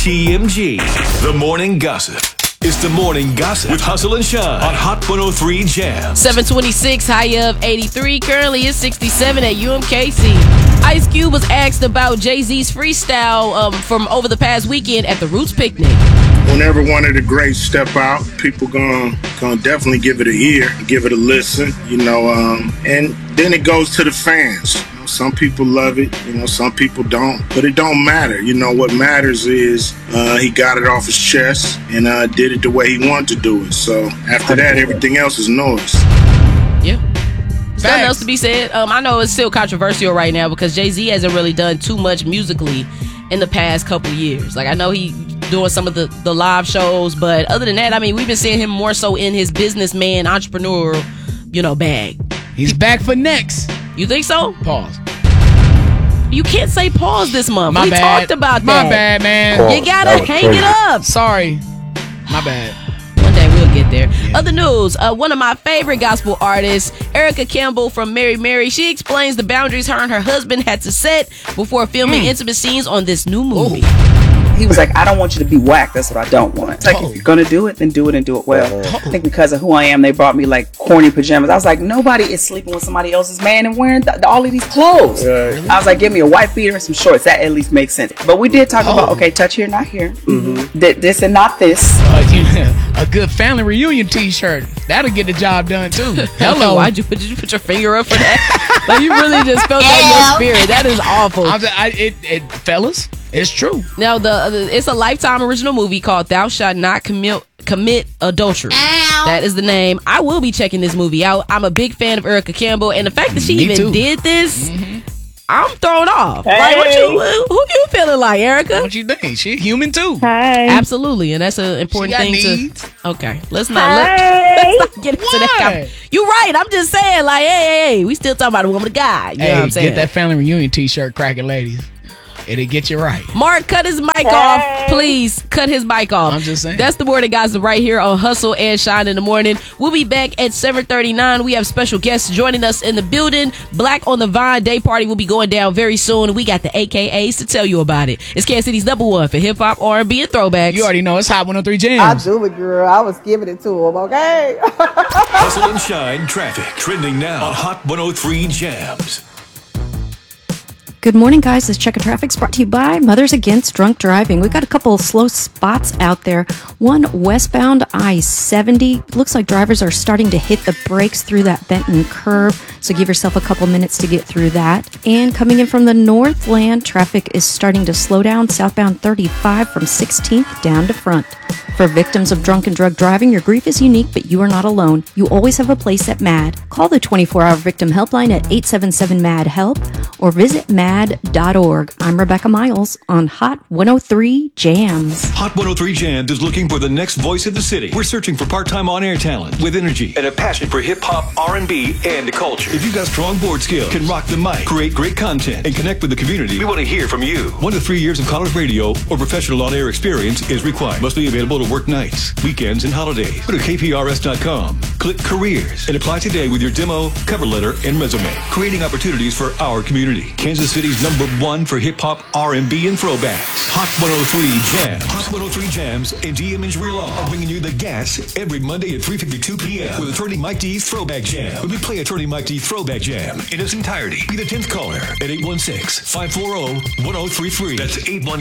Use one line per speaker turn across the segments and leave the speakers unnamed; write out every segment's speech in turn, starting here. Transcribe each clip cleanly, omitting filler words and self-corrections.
TMG, the morning gossip. It's the morning gossip with Hustle and Shine on Hot 103 Jam.
726, high of 83. Currently it's 67 at UMKC. Ice Cube was asked about Jay-Z's freestyle from over the past weekend at the Roots Picnic.
Whenever one of the greats step out, people gonna definitely give it an ear, give it a listen, and then it goes to the fans. Some people love it, some people don't, but it don't matter. What matters is he got it off his chest and did it the way he wanted to do it. So after that, everything else is noise.
Yeah. Nothing else to be said. I know it's still controversial right now because Jay-Z hasn't really done too much musically in the past couple years. Like, I know he doing some of the live shows, but other than that, I mean, we've been seeing him more so in his businessman, entrepreneurial, bag.
He's back for next.
You think so?
Pause.
You can't say pause this month.
My
we
bad.
talked about that.
My bad, man.
You gotta hang it up.
Sorry. My bad.
One day we'll get there. Yeah. Other news, one of my favorite gospel artists, Erica Campbell from Mary, she explains the boundaries her and her husband had to set before filming intimate scenes on this new movie.
He was like, I don't want you to be whack. That's what I don't want. It's like, if you're going to do it, then do it and do it well. I think because of who I am, they brought me like corny pajamas. I was like, nobody is sleeping with somebody else's man and wearing all of these clothes. Really? I was like, give me a white beater and some shorts. That at least makes sense. But we did talk about, okay, touch here, not here. Mm-hmm. This and not this.
A good family reunion t-shirt. That'll get the job done too. Hello.
Did you put your finger up for that? Like, you really just felt that in your spirit. That is awful.
Fellas, it's true.
Now, it's a Lifetime original movie called Thou Shalt Not Commit Adultery. Ow. That is the name. I will be checking this movie out. I'm a big fan of Erica Campbell, and the fact that she even did this, I'm thrown off.
Hey.
Like, who you feeling like, Erica?
What you think? She human too.
Hi.
Absolutely, and that's an important thing
needs.
to. Okay, let's not get into that. You're right. I'm just saying, like, hey, we still talking about a woman of God. You know what I'm saying?
Get that family reunion t-shirt, cracking ladies. It'll get you right.
Mark, cut his mic off. Please, cut his mic off.
I'm just saying.
That's the morning gossip right here on Hustle and Shine in the morning. We'll be back at 7:39. We have special guests joining us in the building. Black on the Vine Day Party will be going down very soon. We got the AKAs to tell you about it. It's Kansas City's #1 for hip-hop, R&B, and throwbacks.
You already know it's Hot 103 Jam.
I do it, girl. I was giving it to him, okay?
Hustle and Shine traffic trending now on Hot 103 Jams.
Good morning, guys. This check of traffic is brought to you by Mothers Against Drunk Driving. We've got a couple of slow spots out there. One westbound I-70. Looks like drivers are starting to hit the brakes through that Benton curve, so give yourself a couple minutes to get through that. And coming in from the Northland, traffic is starting to slow down southbound 35 from 16th down to Front. For victims of drunk and drug driving, your grief is unique, but you are not alone. You always have a place at MAD. Call the 24-hour victim helpline at 877-MAD-HELP or visit MAD.org. I'm Rebecca Miles on Hot 103 Jams.
Hot 103 Jams is looking for the next voice of the city. We're searching for part-time on-air talent with energy and a passion for hip-hop, R&B, and culture. If you've got strong board skills, can rock the mic, create great content, and connect with the community, we want to hear from you. 1 to 3 years of college radio or professional on-air experience is required. Must be available to work nights, weekends, and holidays. Go to kprs.com, click careers, and apply today with your demo, cover letter, and resume. Creating opportunities for our community. Kansas City's #1 for hip-hop, R&B, and throwbacks. Hot 103 Jams. Hot 103 Jams and DM Injury Law are bringing you the gas every Monday at 3:52 p.m. with Attorney Mike D's Throwback Jam. When we play Attorney Mike D's Throwback Jam in its entirety, be the 10th caller at 816-540-1033. That's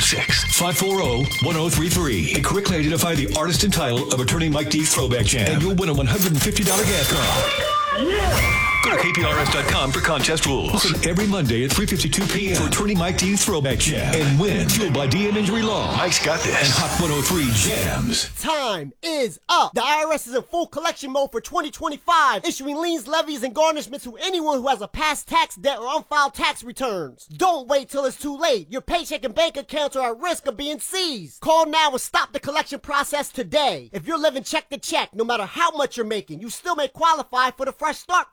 816-540-1033. And correctly identify the artist and title of Attorney Mike D's Throwback Jam, and you'll win a $150 gas card. Go to kprs.com for contest rules. Listen every Monday at 3:52 p.m. for Attorney Mike D's Throwback Jam and win. Fueled by DM Injury Law. Mike's got this. And Hot 103 Jams.
Time is up. The IRS is in full collection mode for 2025, issuing liens, levies, and garnishments to anyone who has a past tax debt or unfiled tax returns. Don't wait till it's too late. Your paycheck and bank accounts are at risk of being seized. Call now and stop the collection process today. If you're living check to check, no matter how much you're making, you still may qualify for the Fresh Start program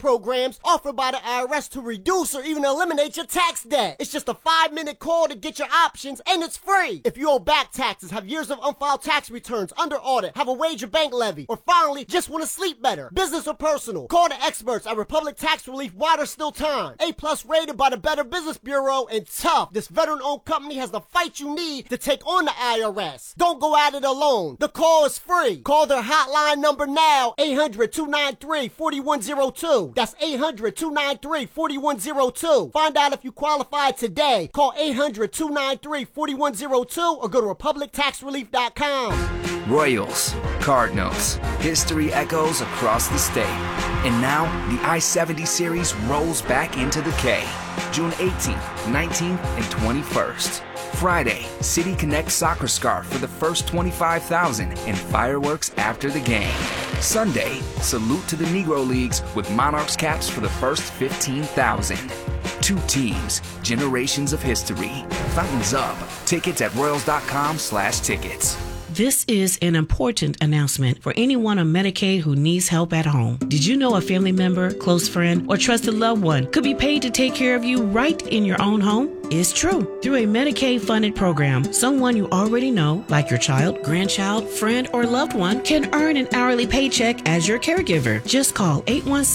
programs offered by the IRS to reduce or even eliminate your tax debt. It's just a 5-minute call to get your options, and it's free. If you owe back taxes, have years of unfiled tax returns, under audit, have a wage or bank levy, or finally just want to sleep better, business or personal, call the experts at Republic Tax Relief while there's still time. A+ rated by the Better Business Bureau, and tough. This veteran-owned company has the fight you need to take on the IRS. Don't go at it alone. The call is free. Call their hotline number now, 800-293-4102. That's 800-293-4102. Find out if you qualify today. Call 800-293-4102 or go to republictaxrelief.com.
Royals, Cardinals, history echoes across the state. And now, the I-70 series rolls back into the K. June 18th, 19th, and 21st. Friday, City Connect Soccer Scarf for the first 25,000 and fireworks after the game. Sunday, Salute to the Negro Leagues with Monarchs caps for the first 15,000. 2 teams, generations of history. Fountains up. Tickets at royals.com/tickets.
This is an important announcement for anyone on Medicaid who needs help at home. Did you know a family member, close friend, or trusted loved one could be paid to take care of you right in your own home? It's true. Through a Medicaid-funded program, someone you already know, like your child, grandchild, friend, or loved one, can earn an hourly paycheck as your caregiver. Just call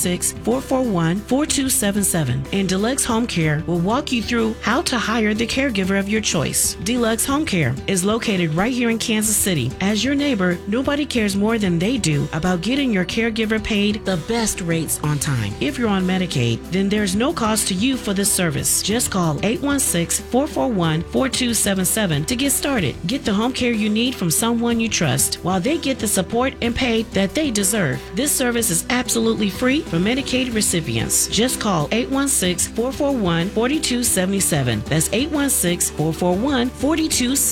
816-441-4277, and Deluxe Home Care will walk you through how to hire the caregiver of your choice. Deluxe Home Care is located right here in Kansas City. As your neighbor, nobody cares more than they do about getting your caregiver paid the best rates on time. If you're on Medicaid, then there's no cost to you for this service. Just call 816-441-4277 to get started. Get the home care you need from someone you trust while they get the support and pay that they deserve. This service is absolutely free for Medicaid recipients. Just call 816-441-4277. That's 816-441-4277.